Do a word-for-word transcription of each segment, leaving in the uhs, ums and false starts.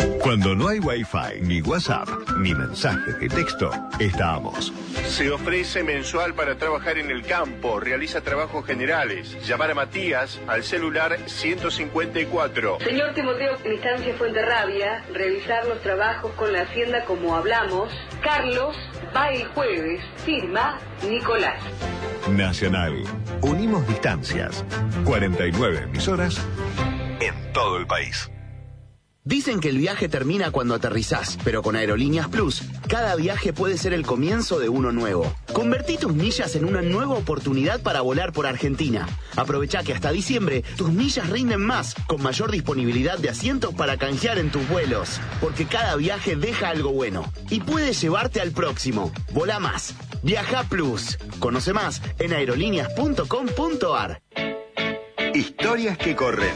Cuando no hay Wi-Fi, ni WhatsApp, ni mensajes de texto, estamos. Se ofrece mensual para trabajar en el campo, realiza trabajos generales. Llamar a Matías al celular ciento cincuenta y cuatro. Señor Timoteo Cristancia Fuenterrabia, revisar los trabajos con la hacienda como hablamos. Carlos va el jueves, firma Nicolás. Nacional. Unimos distancias. cuarenta y nueve emisoras en todo el país. Dicen que el viaje termina cuando aterrizás, pero con Aerolíneas Plus, cada viaje puede ser el comienzo de uno nuevo. Convertí tus millas en una nueva oportunidad para volar por Argentina. Aprovecha que hasta diciembre tus millas rinden más, con mayor disponibilidad de asientos para canjear en tus vuelos. Porque cada viaje deja algo bueno y puede llevarte al próximo. Volá más. Viaja Plus. Conoce más en aerolíneas punto com punto ar. Historias que corren.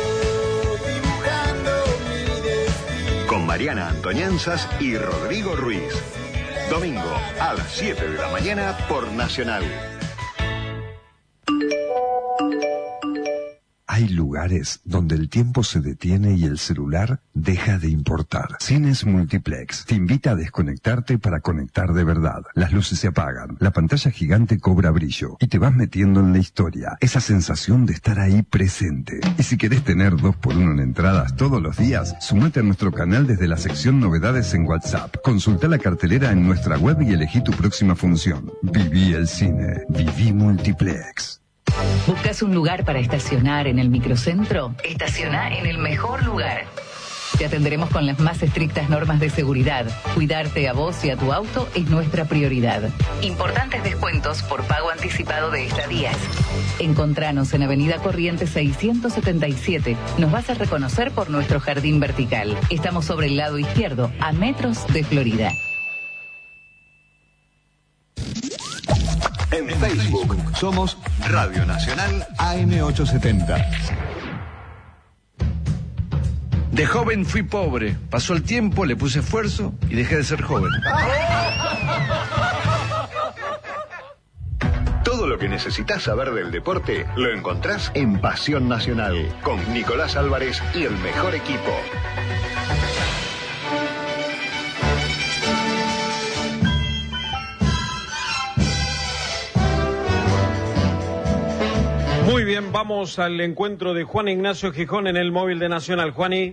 Con Mariana Antonianzas y Rodrigo Ruiz. Domingo a las siete de la mañana por Nacional. Hay lugares donde el tiempo se detiene y el celular deja de importar. Cines Multiplex te invita a desconectarte para conectar de verdad. Las luces se apagan, la pantalla gigante cobra brillo y te vas metiendo en la historia. Esa sensación de estar ahí presente. Y si querés tener dos por uno en entradas todos los días, sumate a nuestro canal desde la sección Novedades en WhatsApp. Consulta la cartelera en nuestra web y elegí tu próxima función. Viví el cine. Viví Multiplex. ¿Buscas un lugar para estacionar en el microcentro? Estaciona en el mejor lugar. Te atenderemos con las más estrictas normas de seguridad. Cuidarte a vos y a tu auto es nuestra prioridad. Importantes descuentos por pago anticipado de estadías. Encontranos en Avenida Corrientes seiscientos setenta y siete. Nos vas a reconocer por nuestro jardín vertical. Estamos sobre el lado izquierdo, a metros de Florida. En Facebook somos Radio Nacional A M ochocientos setenta. De joven fui pobre, pasó el tiempo, le puse esfuerzo y dejé de ser joven. Todo lo que necesitas saber del deporte lo encontrás en Pasión Nacional, con Nicolás Álvarez y el mejor equipo. Muy bien, vamos al encuentro de Juan Ignacio Gijón en el móvil de Nacional. Juani.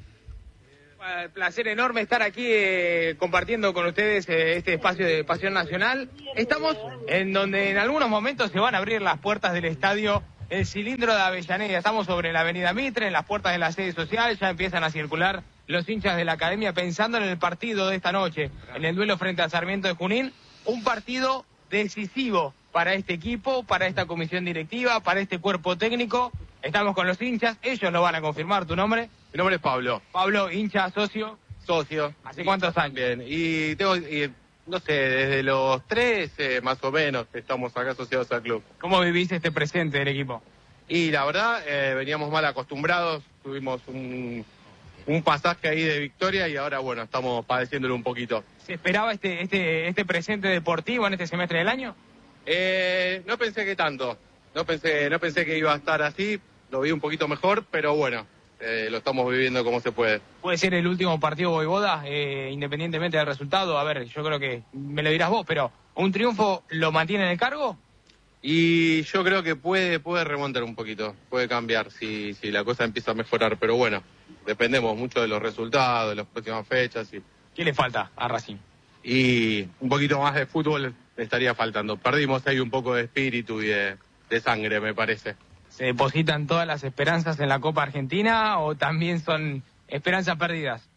Un placer enorme estar aquí eh, compartiendo con ustedes eh, este espacio de Pasión Nacional. Estamos en donde en algunos momentos se van a abrir las puertas del estadio El Cilindro de Avellaneda. Estamos sobre la avenida Mitre, en las puertas de la sede social. Ya empiezan a circular los hinchas de la academia pensando en el partido de esta noche, en el duelo frente a Sarmiento de Junín. Un partido decisivo para este equipo, para esta comisión directiva, para este cuerpo técnico. Estamos con los hinchas, ellos lo van a confirmar. ¿Tu nombre? Mi nombre es Pablo. Pablo, hincha, socio. Socio. ¿Hace cuántos años? Bien, y tengo, y, no sé, desde los tres, eh, más o menos, estamos acá asociados al club. ¿Cómo vivís este presente del equipo? Y la verdad, eh, veníamos mal acostumbrados, tuvimos un, un pasaje ahí de victoria y ahora, bueno, estamos padeciéndolo un poquito. ¿Se esperaba este, este, este presente deportivo en este semestre del año? Eh, no pensé que tanto, no pensé, no pensé que iba a estar así, lo vi un poquito mejor, pero bueno, eh, lo estamos viviendo como se puede. ¿Puede ser el último partido Voivoda, eh, independientemente del resultado? A ver, yo creo que me lo dirás vos, pero ¿un triunfo lo mantiene en el cargo? Y yo creo que puede, puede remontar un poquito, puede cambiar si, si la cosa empieza a mejorar, pero bueno, dependemos mucho de los resultados, de las próximas fechas. Y... ¿Qué le falta a Racing? Y un poquito más de fútbol le estaría faltando. Perdimos ahí un poco de espíritu y de, de sangre, me parece. ¿Se depositan todas las esperanzas en la Copa Argentina o también son esperanzas perdidas?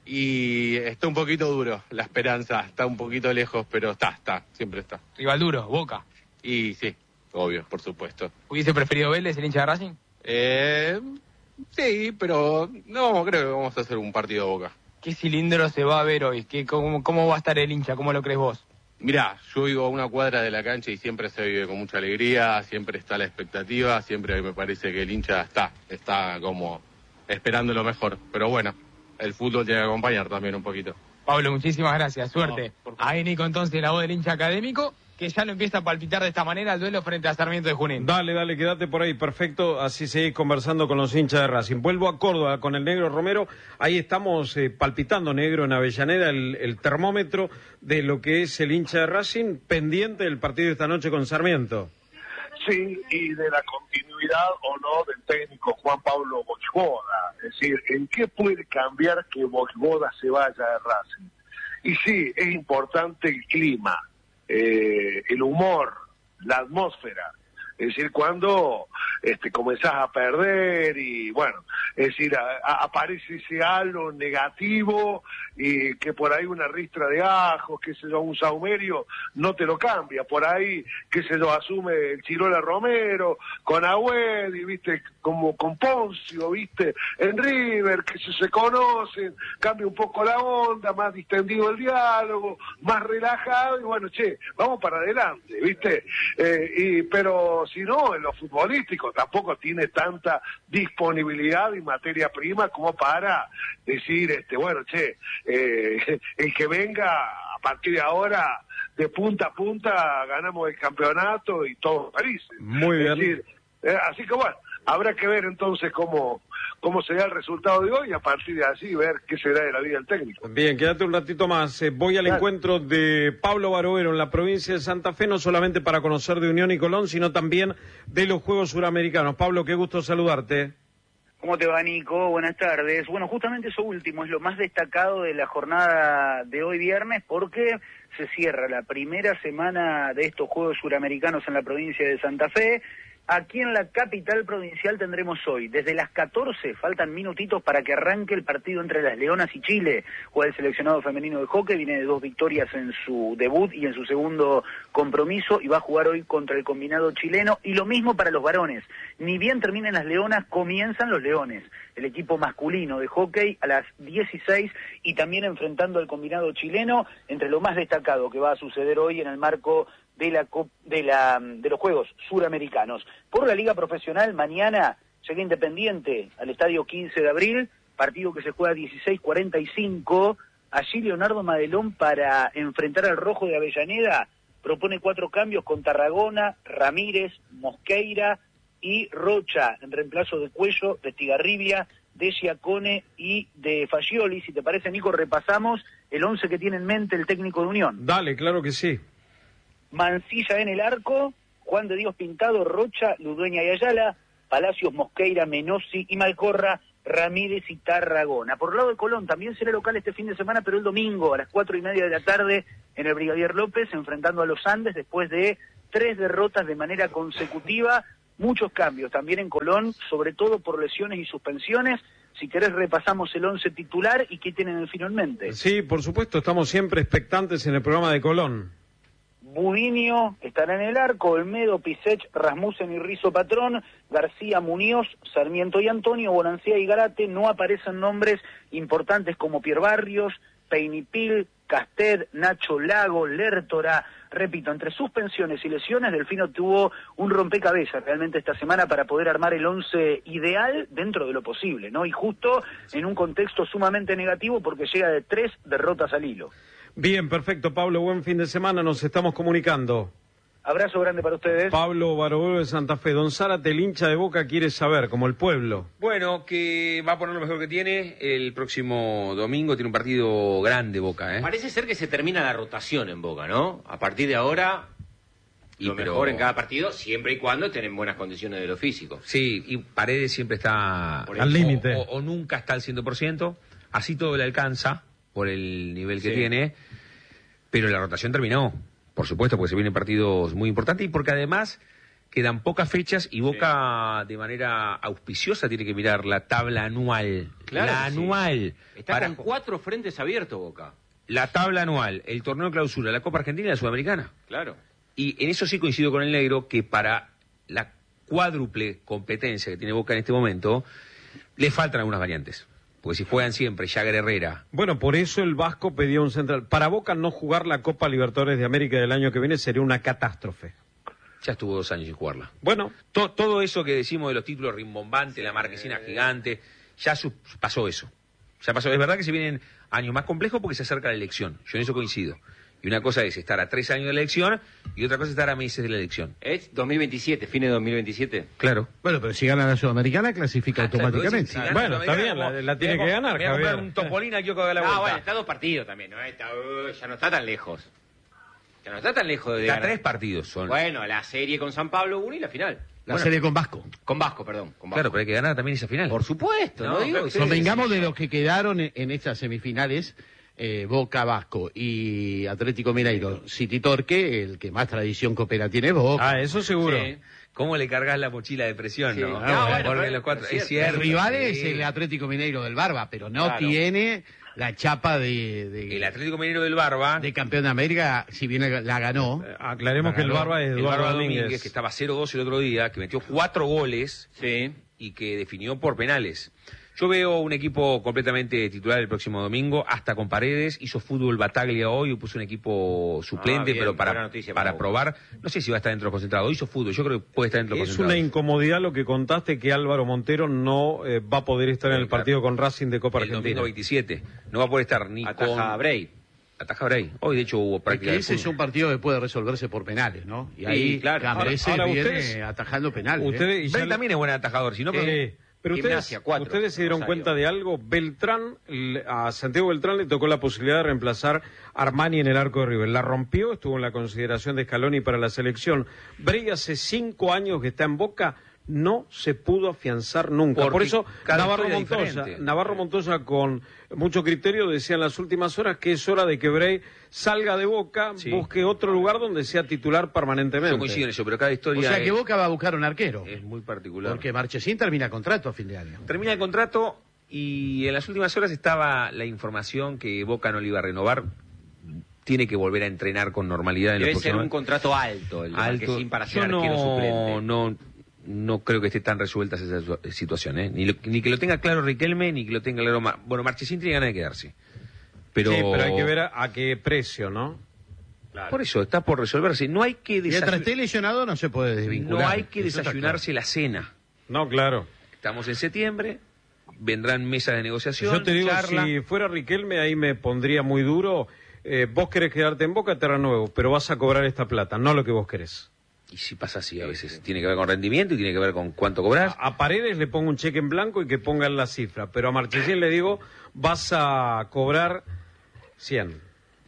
Y está un poquito duro la esperanza, está un poquito lejos, pero está, está, siempre está. Rival duro, Boca. Y sí, obvio, por supuesto. ¿Hubiese preferido Vélez, el hincha de Racing? Eh, sí, pero no, creo que vamos a hacer un partido de Boca. ¿Qué cilindro se va a ver hoy? ¿Qué, cómo, ¿Cómo va a estar el hincha? ¿Cómo lo crees vos? Mirá, yo vivo a una cuadra de la cancha y siempre se vive con mucha alegría, siempre está la expectativa, siempre me parece que el hincha está, está como esperando lo mejor. Pero bueno, el fútbol tiene que acompañar también un poquito. Pablo, muchísimas gracias, suerte. No, ahí Nico, entonces, la voz del hincha académico. que ya lo empieza a palpitar de esta manera el duelo frente a Sarmiento de Junín. Dale, dale, quédate por ahí, perfecto, así seguís conversando con los hinchas de Racing. Vuelvo a Córdoba con el Negro Romero, ahí estamos eh, palpitando, Negro, en Avellaneda, el, el termómetro de lo que es el hincha de Racing, pendiente del partido de esta noche con Sarmiento. Sí, y de la continuidad o no del técnico Juan Pablo Vojvoda, es decir, ¿en qué puede cambiar que Vojvoda se vaya de Racing? Y sí, es importante el clima. Eh, el humor, la atmósfera, es decir, cuando este, comenzás a perder y bueno, es decir, a, a, aparece ese halo negativo y que por ahí una ristra de ajos, qué sé yo, un saumerio, no te lo cambia, por ahí, qué sé yo, asume el Chirola Romero, con Agüed, y viste, como con Poncio, viste, en River, que se, se conocen, cambia un poco la onda, más distendido el diálogo, más relajado, y bueno, che, vamos para adelante, viste, eh, y pero si no, en lo futbolístico tampoco tiene tanta disponibilidad y materia prima como para decir, este, bueno, che, eh, el que venga a partir de ahora, de punta a punta, ganamos el campeonato y todo París. Muy bien. Es decir, eh, así que bueno, habrá que ver entonces cómo, cómo será el resultado de hoy y a partir de así ver qué será de la vida del técnico. Bien, quédate un ratito más. Eh, voy al claro. encuentro de Pablo Barovero en la provincia de Santa Fe, no solamente para conocer de Unión y Colón, sino también de los Juegos Suramericanos. Pablo, qué gusto saludarte. ¿Cómo te va, Nico? Buenas tardes. Bueno, justamente eso último es lo más destacado de la jornada de hoy viernes porque se cierra la primera semana de estos Juegos Suramericanos en la provincia de Santa Fe. Aquí en la capital provincial tendremos hoy, desde las catorce, faltan minutitos para que arranque el partido entre las Leonas y Chile. Juega el seleccionado femenino de hockey, viene de dos victorias en su debut y en su segundo compromiso y va a jugar hoy contra el combinado chileno. Y lo mismo para los varones, ni bien terminen las Leonas, comienzan los Leones. El equipo masculino de hockey a las dieciséis y también enfrentando al combinado chileno, entre lo más destacado que va a suceder hoy en el marco de la de la de los Juegos Suramericanos. Por la Liga Profesional, mañana llega Independiente al Estadio quince de abril, partido que se juega a dieciséis cuarenta y cinco. Allí Leonardo Madelón, para enfrentar al Rojo de Avellaneda, propone cuatro cambios con Tarragona, Ramírez, Mosqueira y Rocha, en reemplazo de Cuello, de Estigarribia, de Giacone y de Fagioli. Si te parece, Nico, repasamos el once que tiene en mente el técnico de Unión. Dale, claro que sí. Mancilla en el arco, Juan de Dios Pintado, Rocha, Ludueña y Ayala, Palacios, Mosqueira, Menossi y Malcorra, Ramírez y Tarragona. Por el lado de Colón, también será local este fin de semana, pero el domingo a las cuatro y media de la tarde en el Brigadier López, enfrentando a los Andes después de tres derrotas de manera consecutiva. Muchos cambios también en Colón, sobre todo por lesiones y suspensiones. Si querés repasamos el once titular y qué tienen finalmente. Sí, por supuesto, estamos siempre expectantes en el programa de Colón. Budinio estará en el arco, Olmedo, Pisech, Rasmussen y Rizo Patrón, García, Muñoz, Sarmiento y Antonio, Bonancea y Garate. No aparecen nombres importantes como Pierre Barrios, Peinipil, Casted, Nacho Lago, Lertora. Repito, entre suspensiones y lesiones, Delfino tuvo un rompecabezas realmente esta semana para poder armar el once ideal dentro de lo posible, ¿no? Y justo en un contexto sumamente negativo porque llega de tres derrotas al hilo. Bien, perfecto, Pablo, buen fin de semana, nos estamos comunicando. Abrazo grande para ustedes. Pablo Barovero de Santa Fe. Don Zárate, el hincha de Boca quiere saber, como el pueblo. Bueno, que va a poner lo mejor que tiene. El próximo domingo tiene un partido grande Boca, ¿eh? Parece ser que se termina la rotación en Boca, ¿no? A partir de ahora, y lo pero... mejor en cada partido, siempre y cuando estén en buenas condiciones de lo físico. Sí, y Paredes siempre está al límite. O, o, o nunca está al cien por ciento. Así todo le alcanza por el nivel que sí tiene. Pero la rotación terminó. Por supuesto, porque se vienen partidos muy importantes y porque además quedan pocas fechas y Boca sí. de manera auspiciosa tiene que mirar la tabla anual. Claro la anual. Sí. Está para... con cuatro frentes abiertos Boca. La tabla anual, el torneo de clausura, la Copa Argentina y la Sudamericana. Claro. Y en eso sí coincido con el Negro que para la cuádruple competencia que tiene Boca en este momento, le faltan algunas variantes. Porque si juegan siempre Jagger Herrera. Bueno, por eso el Vasco pedía un central. Para Boca no jugar la Copa Libertadores de América del año que viene sería una catástrofe. Ya estuvo dos años sin jugarla. Bueno. To, todo eso que decimos de los títulos rimbombantes, la marquesina eh... gigante, ya su, pasó eso. Ya pasó. Es verdad que se vienen años más complejos porque se acerca la elección. Yo en eso coincido. Y una cosa es estar a tres años de la elección y otra cosa es estar a meses de la elección. Es dos mil veintisiete, fines de dos mil veintisiete. Claro. Bueno, pero si gana la Sudamericana, clasifica Ah, automáticamente. claro, si Bueno, gana está bien, Sudamericana, la, la tiene me voy que a- ganar, me voy a comprar Javier. un Topolin aquí que da la Ah, vuelta. bueno, está a dos partidos también, ¿no? Está, uh, ya no está tan lejos. Ya no está tan lejos de Está ganar. tres partidos son. Bueno, la serie con San Pablo uno y la final. La Bueno, serie con Vasco. con Vasco, perdón. Con Vasco. Claro, pero hay que ganar también esa final. Por supuesto, ¿no? No, digo, pero ustedes- Convengamos de los que quedaron en, en estas semifinales, eh, Boca, Vasco y Atlético Mineiro, City Torque, el que más tradición coopera tiene es Boca. Ah, eso seguro. Sí. ¿Cómo le cargas la mochila de presión, Sí. no? No, Ah, bueno, porque pero- los cuatro, pero es es cierto. El rival sí. es el Atlético Mineiro del Barba, pero no Claro. tiene la chapa de, de, El Atlético Mineiro del Barba. de campeón de América, si bien la ganó. Eh, Aclaremos La que el ganó Barba es El Eduardo Barba Domínguez. Domínguez, que estaba cero dos el otro día, que metió cuatro goles Sí. y que definió por penales. Yo veo un equipo completamente titular el próximo domingo, hasta con Paredes. Hizo fútbol Bataglia hoy, puso un equipo suplente, Ah, bien, pero para, buena noticia para para probar. No sé si va a estar dentro del concentrado. Hizo fútbol, yo creo que puede estar dentro del Es concentrado. una incomodidad lo que contaste, que Álvaro Montero no eh, va a poder estar en el partido con Racing de Copa El Argentina. domingo veintisiete. No va a poder estar ni Ataja con... a Bray. Ataja Bray. Hoy, de hecho, hubo Es práctica que de ese es fútbol. un partido que puede resolverse por penales, ¿no? Y Sí, ahí claro. Cambreses Ahora- ahora viene ustedes- atajando penales. ¿eh? Ustedes, y ya Bray la- también es buen atajador, si no... pero- Sí, pero ustedes, Gimnasia, cuatro, ustedes se dieron Rosario. cuenta de algo. Beltrán, le- a Santiago Beltrán le tocó la posibilidad de reemplazar a Armani en el arco de River. La rompió, estuvo en la consideración de Scaloni para la selección. Bray hace cinco años que está en Boca, no se pudo afianzar nunca. Porque Por eso cada Navarro historia es Montoya, diferente. Navarro Montoya con mucho criterio decía en las últimas horas que es hora de que Bray salga de Boca, Sí. busque otro lugar donde sea titular permanentemente. Yo coincido en eso, pero cada O historia sea que es, Boca va a buscar un arquero. es muy particular. Porque Marchesín termina contrato a fin de año. Termina el contrato y en las últimas horas estaba la información que Boca no le iba a renovar. Tiene que volver a entrenar con normalidad en Debe los ser próximos un contrato alto el de alto. Marquesín para ser Yo arquero no, suplente. no, no creo que esté tan resuelta esa su- situación, ¿eh? Ni, lo- ni que lo tenga claro Riquelme, ni que lo tenga claro... Ma- bueno, Marchesín tiene ganas de quedarse. Pero, Sí, pero hay que ver a, a qué precio, ¿no? Por eso, está por resolverse. No hay que Mientras desayu- esté lesionado no se puede desvincular. no hay que Eso está desayunarse la cena. No, claro. Estamos en septiembre, vendrán mesas de negociación, Yo te digo, charla. si fuera Riquelme, ahí me pondría muy duro. Eh, vos querés quedarte en Boca, te renuevo, pero vas a cobrar esta plata, no lo que vos querés. Y si pasa así a veces. Tiene que ver con rendimiento y tiene que ver con cuánto cobras. A, a Paredes le pongo un cheque en blanco y que pongan la cifra, pero a Marchesín le digo, vas a cobrar cien.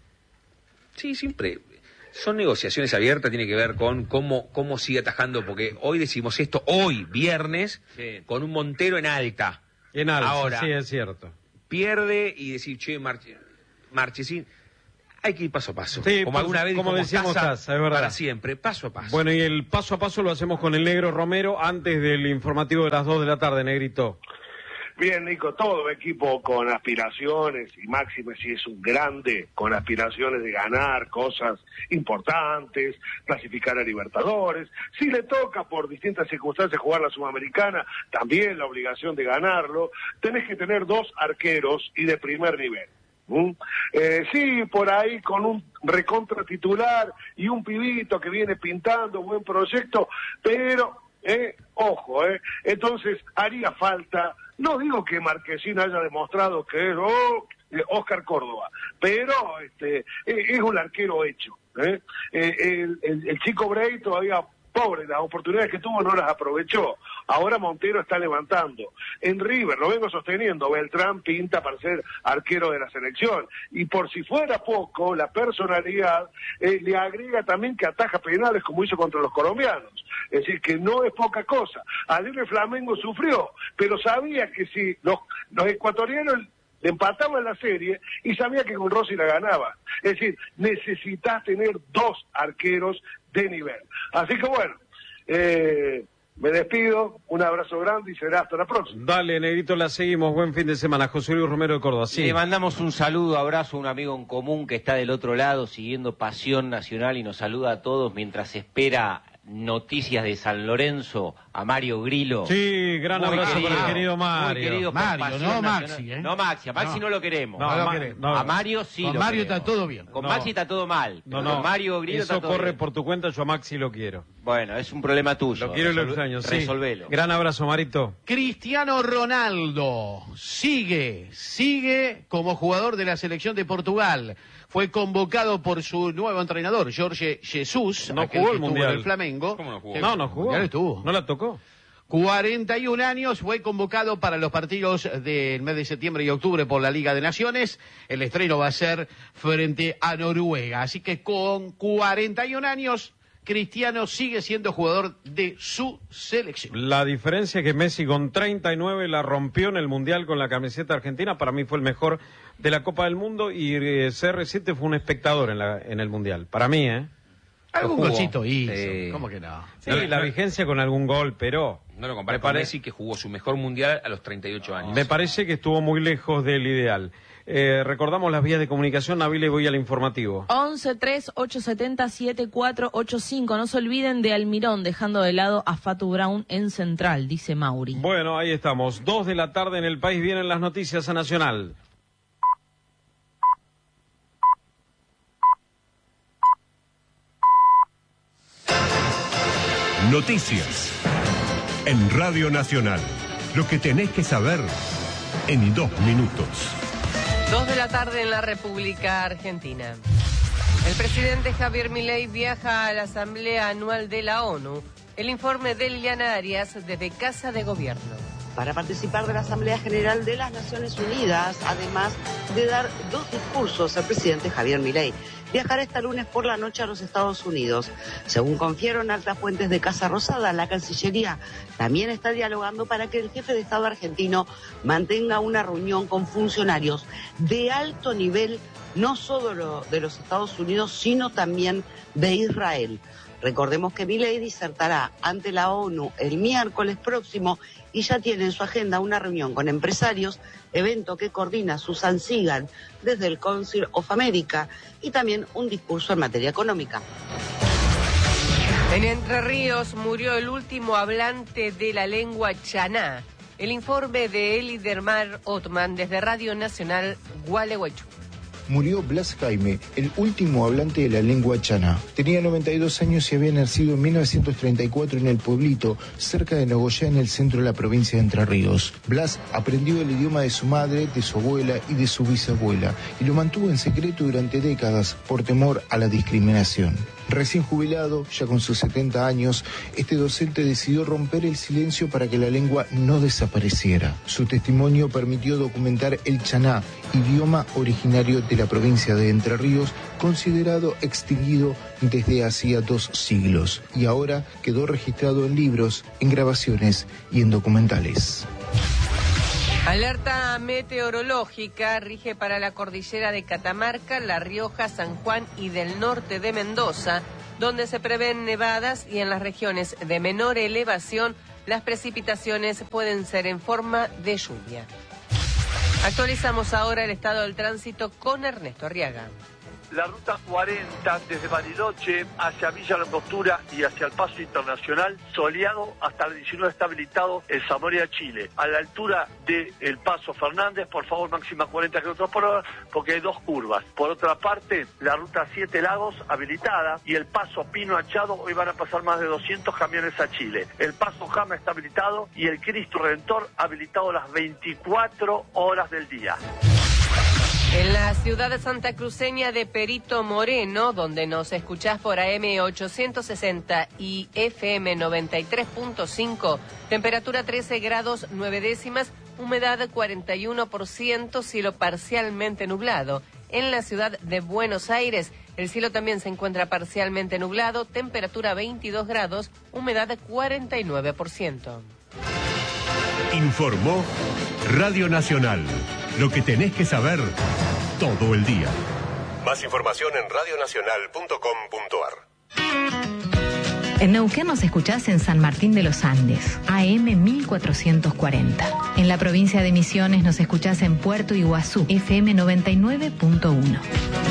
Sí, siempre. Son negociaciones abiertas, tiene que ver con cómo, cómo sigue atajando, porque hoy decimos esto, hoy, viernes, Sí. con un Montero en alta. En alza, Ahora, sí, es cierto. pierde y decir, che, Marche- Marchesín, hay que ir paso a paso. Sí, como por- alguna vez como dijo decíamos Mostaza, Taza, es verdad. para siempre, paso a paso. Bueno, y el paso a paso lo hacemos con el Negro Romero antes del informativo de las dos de la tarde, Negrito. Bien, Nico, todo equipo con aspiraciones, y Máxime si es un grande, con aspiraciones de ganar cosas importantes, clasificar a Libertadores. Si le toca por distintas circunstancias jugar la Sudamericana, también la obligación de ganarlo. Tenés que tener dos arqueros y de primer nivel. ¿Mm? Eh, sí, por ahí con un recontra titular y un pibito que viene pintando, buen proyecto, pero, eh, ojo, eh, entonces haría falta, no digo que Marquesín haya demostrado que es oh, eh, Oscar Córdoba, pero este, eh, es un arquero hecho. ¿eh? Eh, el, el, el chico Bray todavía... Pobre, las oportunidades que tuvo no las aprovechó. Ahora Montero está levantando. En River, lo vengo sosteniendo, Beltrán pinta para ser arquero de la selección. Y por si fuera poco, la personalidad eh, le agrega también que ataja penales como hizo contra los colombianos. Es decir, que no es poca cosa. Ayer el Flamengo sufrió, pero sabía que si los, los ecuatorianos le empataban la serie y sabía que con Rossi la ganaba. Es decir, necesitas tener dos arqueros de nivel. Así que bueno, eh, me despido, un abrazo grande y será hasta la próxima. Dale, Negrito, la seguimos. Buen fin de semana. José Luis Romero de Córdoba. Sí. Le mandamos un saludo, abrazo a un amigo en común que está del otro lado siguiendo Pasión Nacional y nos saluda a todos mientras espera noticias de San Lorenzo a Mario Grillo. Sí, gran Muy abrazo querido, para el querido Mario. muy querido por Mario, Pasión no Nacional. Maxi, ¿eh? No Maxi, a Maxi no, No. lo queremos. No, a, Ma- Ma- no. a Mario sí Con lo Mario queremos. está todo bien. Con No. Maxi está todo mal. No, pero no, con Mario Grillo eso está todo corre bien. por tu cuenta, yo a Maxi lo quiero. Bueno, es un problema tuyo. Lo quiero y lo Resolve- extraño, sí. Resolvelo. Gran abrazo, Marito. Cristiano Ronaldo sigue, sigue como jugador de la selección de Portugal. Fue convocado por su nuevo entrenador, Jorge Jesus, No aquel jugó que el estuvo Mundial. en el Flamengo. ¿Cómo no jugó? Que- No, no jugó. Mundial estuvo. No la tocó. cuarenta y un años, fue convocado para los partidos del mes de septiembre y octubre por la Liga de Naciones. El estreno va a ser frente a Noruega. Así que con cuarenta y un años, Cristiano sigue siendo jugador de su selección. La diferencia es que Messi con treinta y nueve la rompió en el Mundial con la camiseta argentina. Para mí fue el mejor de la Copa del Mundo y eh, C R siete fue un espectador en, la, en el Mundial. Para mí, ¿eh? Algún jugó. golcito hizo, Sí. ¿cómo que no? Sí, No, la no. vigencia con algún gol, pero No lo compares Me con pare- Messi, que jugó su mejor mundial a los treinta y ocho años. me parece que estuvo muy lejos del ideal. Eh, recordamos las vías de comunicación, Nabil, y voy al informativo. once tres ocho siete cero siete cuatro ocho cinco. No se olviden de Almirón, dejando de lado a Fatu Brown en Central, dice Mauri. Bueno, ahí estamos. Dos de la tarde en el país, vienen las noticias a Nacional. Noticias en Radio Nacional. Lo que tenés que saber en dos minutos. Dos de la tarde en la República Argentina. El presidente Javier Milei viaja a la Asamblea Anual de la ONU. El informe de Liliana Arias desde Casa de Gobierno. Para participar de la Asamblea General de las Naciones Unidas, además de dar dos discursos al presidente Javier Milei. Viajará este lunes por la noche a los Estados Unidos. Según confiaron altas fuentes de Casa Rosada, la Cancillería también está dialogando para que el jefe de Estado argentino mantenga una reunión con funcionarios de alto nivel, no solo de los Estados Unidos, sino también de Israel. Recordemos que Milei disertará ante la ONU el miércoles próximo y ya tiene en su agenda una reunión con empresarios, evento que coordina Susan Sigan desde el Council of America, y también un discurso en materia económica. En Entre Ríos murió el último hablante de la lengua chaná. El informe de Eli Dermar Otman desde Radio Nacional Gualeguaychú. Murió Blas Jaime, el último hablante de la lengua chaná. Tenía noventa y dos años y había nacido en mil novecientos treinta y cuatro en el pueblito, cerca de Nogoyá, en el centro de la provincia de Entre Ríos. Blas aprendió el idioma de su madre, de su abuela y de su bisabuela, y lo mantuvo en secreto durante décadas por temor a la discriminación. Recién jubilado, ya con sus setenta años, este docente decidió romper el silencio para que la lengua no desapareciera. Su testimonio permitió documentar el chaná, idioma originario de la provincia de Entre Ríos, considerado extinguido desde hacía dos siglos, y ahora quedó registrado en libros, en grabaciones y en documentales. Alerta meteorológica rige para la cordillera de Catamarca, La Rioja, San Juan y del norte de Mendoza, donde se prevén nevadas, y en las regiones de menor elevación las precipitaciones pueden ser en forma de lluvia. Actualizamos ahora el estado del tránsito con Ernesto Arriaga. La ruta cuarenta desde Bariloche hacia Villa Langostura y hacia el Paso Internacional, soleado hasta el diecinueve está habilitado en Zamora, Chile. A la altura del Paso Fernández, por favor, máxima cuarenta kilómetros por hora, porque hay dos curvas. Por otra parte, la ruta siete Lagos habilitada y el Paso Pino Achado, hoy van a pasar más de doscientos camiones a Chile. El Paso Jama está habilitado y el Cristo Redentor habilitado las veinticuatro horas del día. En la ciudad santacruceña de Perito Moreno, donde nos escuchás por A M ochocientos sesenta y F M noventa y tres punto cinco, temperatura trece grados nueve décimas, humedad cuarenta y uno por ciento, cielo parcialmente nublado. En la ciudad de Buenos Aires, el cielo también se encuentra parcialmente nublado, temperatura veintidós grados, humedad cuarenta y nueve por ciento. Informó Radio Nacional. Lo que tenés que saber todo el día. Más información en radionacional punto com punto ar. En Neuquén nos escuchás en San Martín de los Andes, A M mil cuatrocientos cuarenta. En la provincia de Misiones nos escuchás en Puerto Iguazú, F M noventa y nueve punto uno.